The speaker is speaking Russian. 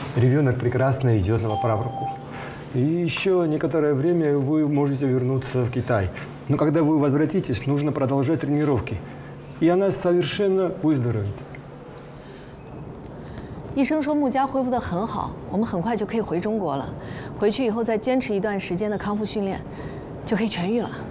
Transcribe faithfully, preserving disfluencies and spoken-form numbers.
ребенок прекрасно идет на поправку. И еще некоторое время вы можете вернуться в Китай. Но когда вы возвратитесь, нужно продолжать тренировки. И она совершенно выздоровеет. 医生说穆佳恢复得很好，我们很快就可以回中国了。回去以后再坚持一段时间的康复训练，就可以痊愈了。